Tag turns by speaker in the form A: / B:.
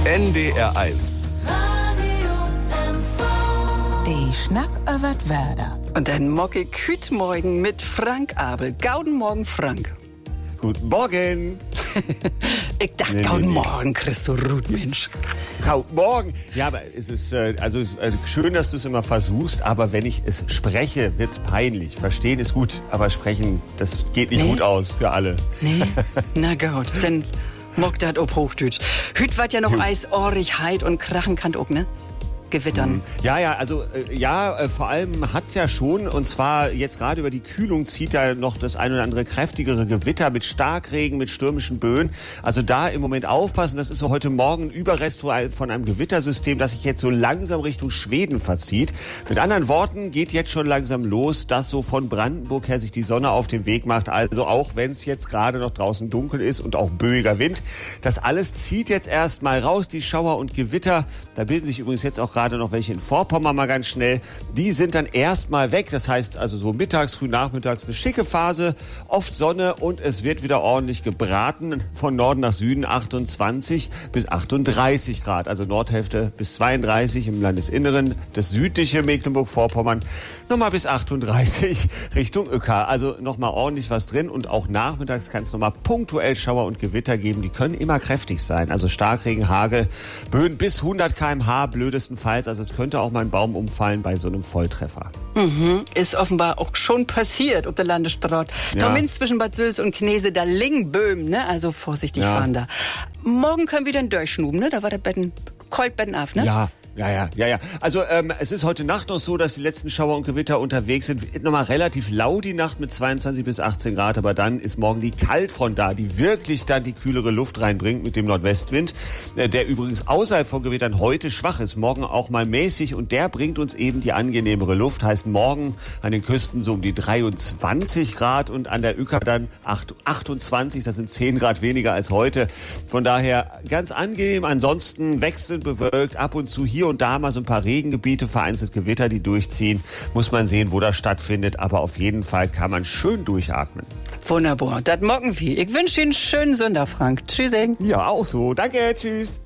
A: NDR1.
B: Die Schnack über Werder.
C: Und dann mag ich heute Morgen mit Frank Abel. Gauden Morgen, Frank.
D: Guten Morgen.
C: Ich dachte, gauden Morgen, Christo Rutmensch.
D: Guten Morgen. Ja, aber es ist schön, dass du es immer versuchst, aber wenn ich es spreche, wird's peinlich. Verstehen ist gut, aber sprechen, das geht nicht gut aus für alle.
C: Nee? Na gut, dann mag das ob Hochdeutsch. Hüt wat ja noch eisohrig, heit und krachen kann auch, ne? Gewittern.
D: Vor allem hat's ja schon, und zwar jetzt gerade über die Kühlung zieht da noch das ein oder andere kräftigere Gewitter mit Starkregen, mit stürmischen Böen. Also da im Moment aufpassen, das ist so heute Morgen ein Überrest von einem Gewittersystem, das sich jetzt so langsam Richtung Schweden verzieht. Mit anderen Worten geht jetzt schon langsam los, dass so von Brandenburg her sich die Sonne auf den Weg macht. Also auch wenn es jetzt gerade noch draußen dunkel ist und auch böiger Wind, das alles zieht jetzt erst mal raus, die Schauer und Gewitter. Da bilden sich übrigens jetzt auch gerade noch welche in Vorpommern mal ganz schnell. Die sind dann erstmal weg. Das heißt also so mittags, früh nachmittags eine schicke Phase, oft Sonne und es wird wieder ordentlich gebraten. Von Norden nach Süden 28 bis 38 Grad. Also Nordhälfte bis 32 im Landesinneren. Das südliche Mecklenburg-Vorpommern nochmal bis 38 Richtung Uecker. Also nochmal ordentlich was drin und auch nachmittags kann es nochmal punktuell Schauer und Gewitter geben. Die können immer kräftig sein. Also Starkregen, Hagel, Böen bis 100 km/h blödestenfalls. Also es könnte auch mal ein Baum umfallen bei so einem Volltreffer.
C: Ist offenbar auch schon passiert auf der Landesstraße.
D: Ja.
C: Zumindest zwischen Bad Sülz und Knese, da liegen Böhmen, ne? Also vorsichtig fahren da. Morgen können wir dann durchschnuben, ne? Da war der Kaltbetten auf, ne?
D: Ja. Also es ist heute Nacht noch so, dass die letzten Schauer und Gewitter unterwegs sind. Wird nochmal relativ lau die Nacht mit 22 bis 18 Grad, aber dann ist morgen die Kaltfront da, die wirklich dann die kühlere Luft reinbringt mit dem Nordwestwind, der übrigens außerhalb von Gewittern heute schwach ist, morgen auch mal mäßig und der bringt uns eben die angenehmere Luft. Heißt morgen an den Küsten so um die 23 Grad und an der Uecker dann 28, das sind 10 Grad weniger als heute. Von daher ganz angenehm, ansonsten wechselnd bewölkt, ab und zu hier und da mal so ein paar Regengebiete, vereinzelt Gewitter, die durchziehen. Muss man sehen, wo das stattfindet. Aber auf jeden Fall kann man schön durchatmen.
C: Wunderbar. Das morgen wie. Ich wünsche Ihnen einen schönen Sonntag, Frank. Tschüss.
D: Ja, auch so. Danke. Tschüss.